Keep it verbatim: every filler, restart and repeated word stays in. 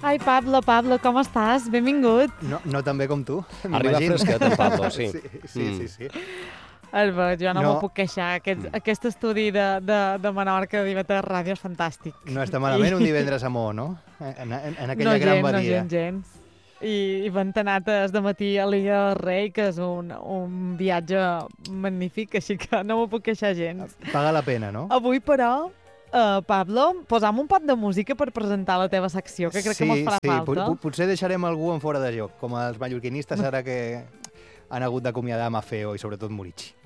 Ai, Pablo, Pablo, com estàs? Benvingut. No, no tan bé com tu, Arriba fresquet, en Pablo, sí. Sí, sí, Mm. sí, sí. Albert, jo no, No. m'ho puc queixar. Aquest, aquest estudi de, de, de Menorca de Diva Ràdio és fantàstic. No està malament un divendres a Mo, no? En, en, en aquella no gran gens, badia. No gens, gens. I, i van anar de matí a l'Illa del Rei, que és un, un viatge magnífic, així que no m'ho puc queixar gens. Paga la pena, no? Avui, però, uh, Pablo, posam un pot de música per presentar la teva secció, que crec sí, que mos farà sí, falta. Sí, potser deixarem algú en fora de joc, com els mallorquinistes ara que han hagut d'acomiadar Mafeo i sobretot Murici.